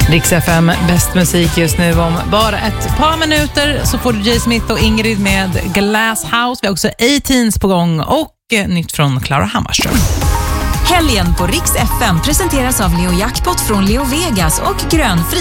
Rix FM, bäst musik just nu. Om bara ett par minuter så får du Jay Smith och Ingrid med Glass House. Vi har också 18s på gång och nytt från Klara Hammarström. Helgen på Rix FM presenteras av Leo Jackpot från Leo Vegas och Grönfri.